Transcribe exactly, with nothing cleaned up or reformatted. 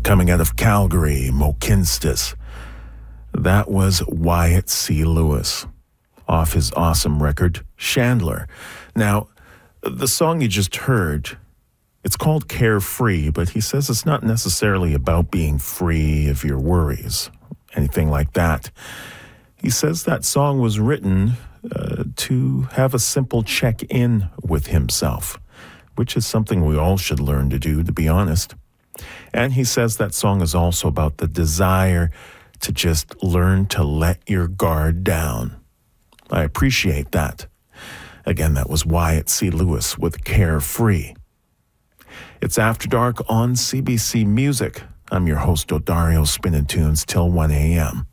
coming out of Calgary, Mokinstis. That was Wyatt C. Lewis, off his awesome record, Chandler. Now, the song you just heard, it's called Carefree, but he says it's not necessarily about being free of your worries, anything like that. He says that song was written uh, to have a simple check-in with himself, which is something we all should learn to do, to be honest. And he says that song is also about the desire to just learn to let your guard down. I appreciate that. Again, that was Wyatt C. Lewis with Carefree. It's After Dark on C B C Music. I'm your host, Odario, spinning tunes till one a.m.